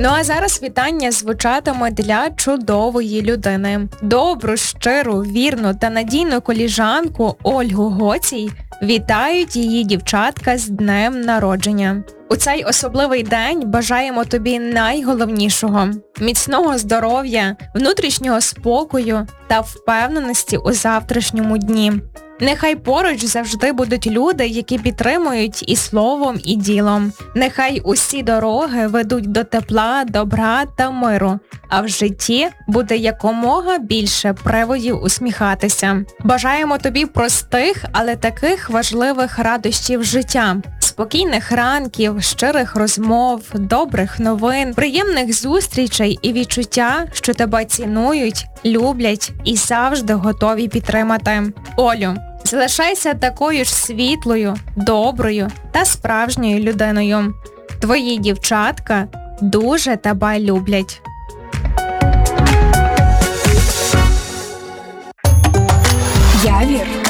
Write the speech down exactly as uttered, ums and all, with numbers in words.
Ну а зараз вітання звучатиме для чудової людини. Добру, щиру, вірну та надійну коліжанку Ольгу Гоцій вітають її дівчатка з днем народження. У цей особливий день бажаємо тобі найголовнішого – міцного здоров'я, внутрішнього спокою та впевненості у завтрашньому дні. Нехай поруч завжди будуть люди, які підтримують і словом, і ділом. Нехай усі дороги ведуть до тепла, добра та миру, а в житті буде якомога більше приводів усміхатися. Бажаємо тобі простих, але таких важливих радощів життя. Спокійних ранків, щирих розмов, добрих новин, приємних зустрічей і відчуття, що тебе цінують, люблять і завжди готові підтримати. Олю, залишайся такою ж світлою, доброю та справжньою людиною. Твої дівчатка дуже тебе люблять. Явір.